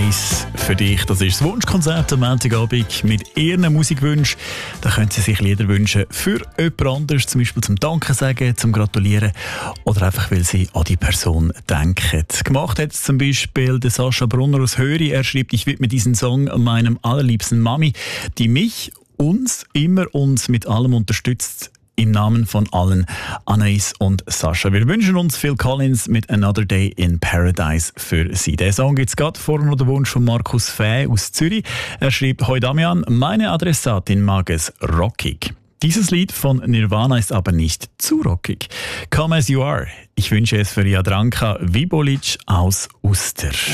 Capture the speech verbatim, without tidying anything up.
Paradise für dich. Das ist das Wunschkonzert am Montagabend mit ihren Musikwünschen. Da können Sie sich Lieder wünschen für jemand anderes, zum Beispiel zum Danke sagen, zum Gratulieren oder einfach, weil Sie an die Person denken. Gemacht hat es zum Beispiel der Sascha Brunner aus Höri. Er schreibt, ich widme diesen Song meinem allerliebsten Mami, die mich, uns, immer uns mit allem unterstützt. Im Namen von allen, Anais und Sascha. Wir wünschen uns Phil Collins mit Another Day in Paradise für Sie. Der Song gibt es gerade vorher noch den Wunsch von Markus Fäh aus Zürich. Er schreibt, Hoi Damian, meine Adressatin mag es rockig. Dieses Lied von Nirvana ist aber nicht zu rockig. Come As You Are. Ich wünsche es für Jadranka Vibolic aus Uster.